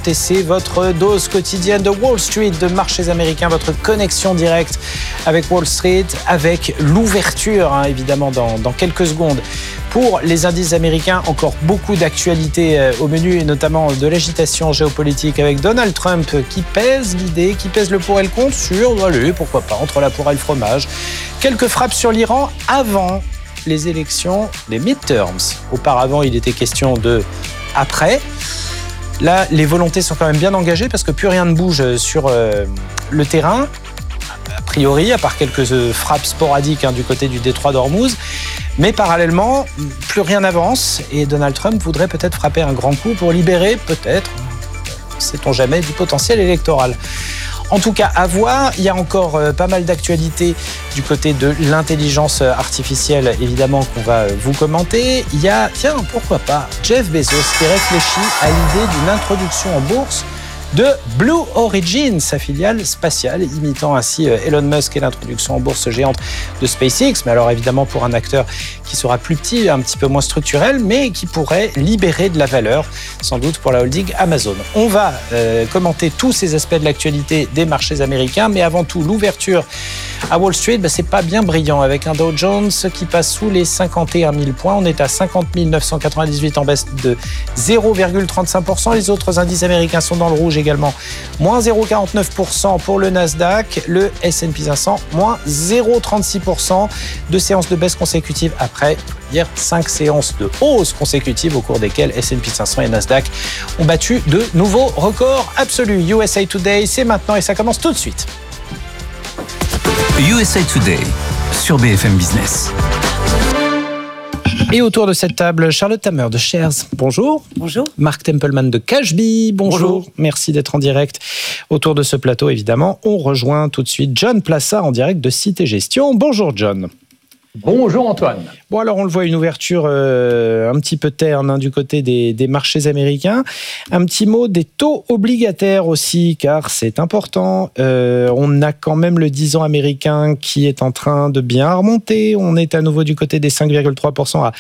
WTC, votre dose quotidienne de Wall Street, de marchés américains, votre connexion directe avec Wall Street, avec l'ouverture, évidemment, dans quelques secondes. Pour les indices américains, encore beaucoup d'actualités au menu, et notamment de l'agitation géopolitique avec Donald Trump qui pèse l'idée, qui pèse le pour et le contre sur, allez, pourquoi pas, entre la poire et le fromage. Quelques frappes sur l'Iran avant les élections des midterms. Auparavant, il était question de après. Là, les volontés sont quand même bien engagées parce que plus rien ne bouge sur le terrain, a priori, à part quelques frappes sporadiques du côté du détroit d'Ormuz. Mais parallèlement, plus rien n'avance et Donald Trump voudrait peut-être frapper un grand coup pour libérer, peut-être, sait-on jamais, du potentiel électoral. En tout cas, à voir. Il y a encore pas mal d'actualités du côté de l'intelligence artificielle, évidemment, qu'on va vous commenter. Il y a, tiens, pourquoi pas, Jeff Bezos qui réfléchit à l'idée d'une introduction en bourse de Blue Origin, sa filiale spatiale, imitant ainsi Elon Musk et l'introduction en bourse géante de SpaceX. Mais alors évidemment pour un acteur qui sera plus petit, un petit peu moins structurel, mais qui pourrait libérer de la valeur, sans doute pour la holding Amazon. On va commenter tous ces aspects de l'actualité des marchés américains, mais avant tout l'ouverture à Wall Street, c'est pas bien brillant avec un Dow Jones qui passe sous les 51 000 points. On est à 50 998 en baisse de 0,35%. Les autres indices américains sont dans le rouge également. Moins 0,49% pour le Nasdaq. Le S&P 500, moins 0,36%. 2 séances de baisse consécutives après, hier 5 séances de hausse consécutives au cours desquelles S&P 500 et Nasdaq ont battu de nouveaux records absolus. USA Today, c'est maintenant et ça commence tout de suite. USA Today sur BFM Business. Et autour de cette table, Charlotte Tamer de Shares, bonjour. Bonjour. Mark Templeman de Cashbee, bonjour. Merci d'être en direct. Autour de ce plateau, évidemment, on rejoint tout de suite John Plassa en direct de Cité Gestion. Bonjour John. Bonjour Antoine. Bon alors on le voit, une ouverture un petit peu terne du côté des marchés américains. Un petit mot des taux obligataires aussi, car c'est important. On a quand même le 10 ans américain qui est en train de bien remonter. On est à nouveau du côté des 5,3% à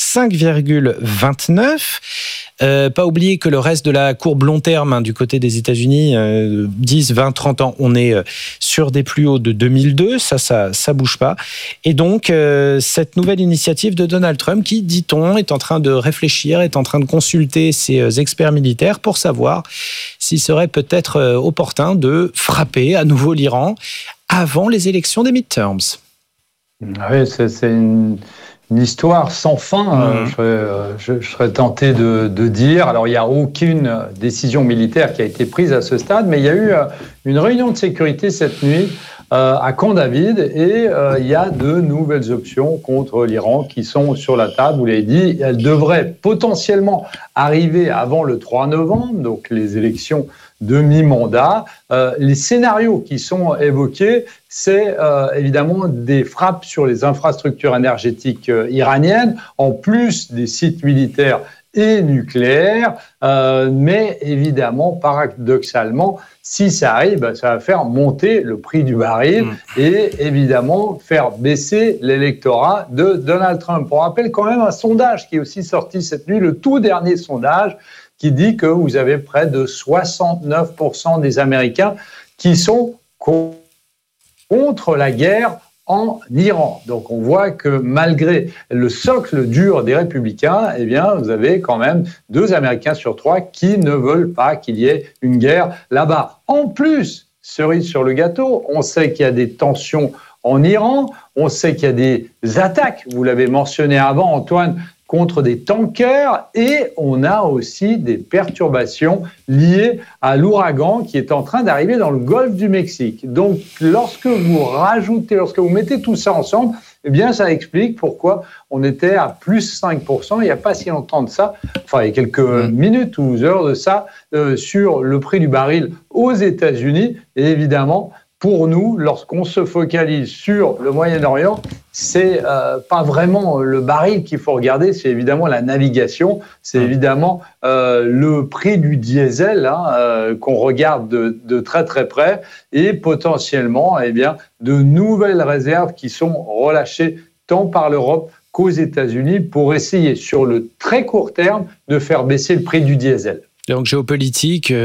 5,29%. Pas oublier que le reste de la courbe long terme du côté des États-Unis, 10, 20, 30 ans, on est sur des plus hauts de 2002, ça bouge pas. Et donc, cette nouvelle initiative de Donald Trump qui, dit-on, est en train de réfléchir, est en train de consulter ses experts militaires pour savoir s'il serait peut-être opportun de frapper à nouveau l'Iran avant les élections des midterms. Oui, c'est une histoire sans fin, je serais tenté de dire. Alors, il n'y a aucune décision militaire qui a été prise à ce stade, mais il y a eu une réunion de sécurité cette nuit à Camp David et il y a de nouvelles options contre l'Iran qui sont sur la table. Vous l'avez dit, elles devraient potentiellement arriver avant le 3 novembre, donc les élections de mi-mandat. Les scénarios qui sont évoqués, c'est évidemment des frappes sur les infrastructures énergétiques iraniennes, en plus des sites militaires et nucléaires, mais évidemment, paradoxalement, si ça arrive, ça va faire monter le prix du baril et évidemment faire baisser l'électorat de Donald Trump. On rappelle quand même un sondage qui est aussi sorti cette nuit, le tout dernier sondage, qui dit que vous avez près de 69% des Américains qui sont contre la guerre en Iran. Donc on voit que malgré le socle dur des républicains, eh bien vous avez quand même 2 Américains sur 3 qui ne veulent pas qu'il y ait une guerre là-bas. En plus, cerise sur le gâteau, on sait qu'il y a des tensions en Iran, on sait qu'il y a des attaques, vous l'avez mentionné avant Antoine, contre des tankers et on a aussi des perturbations liées à l'ouragan qui est en train d'arriver dans le golfe du Mexique. Donc, lorsque vous mettez tout ça ensemble, eh bien, ça explique pourquoi on était à plus 5%, il n'y a pas si longtemps de ça, enfin, il y a quelques minutes ou heures de ça, sur le prix du baril aux États-Unis. Et évidemment, pour nous, lorsqu'on se focalise sur le Moyen-Orient, c'est pas vraiment le baril qu'il faut regarder, c'est évidemment la navigation, c'est évidemment le prix du diesel qu'on regarde de très très près et potentiellement eh bien, de nouvelles réserves qui sont relâchées tant par l'Europe qu'aux États-Unis pour essayer sur le très court terme de faire baisser le prix du diesel. Donc géopolitique,